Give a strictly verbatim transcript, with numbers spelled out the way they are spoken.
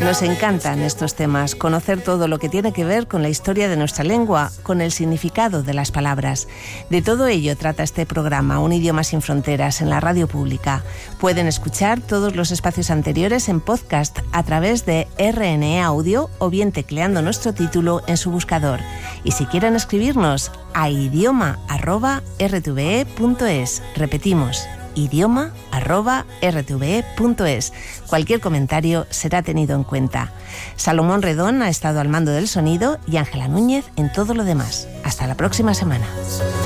Nos encantan estos temas, conocer todo lo que tiene que ver con la historia de nuestra lengua, con el significado de las palabras. De todo ello trata este programa, Un idioma sin fronteras, en la radio pública. Pueden escuchar todos los espacios anteriores en podcast a través de R N E Audio o bien tecleando nuestro título en su buscador. Y si quieren escribirnos, a idioma arroba r t v e punto es. Repetimos, idioma arroba r t v e punto es. Cualquier comentario será tenido en cuenta. Salomón Redón ha estado al mando del sonido y Ángela Núñez en todo lo demás. Hasta la próxima semana.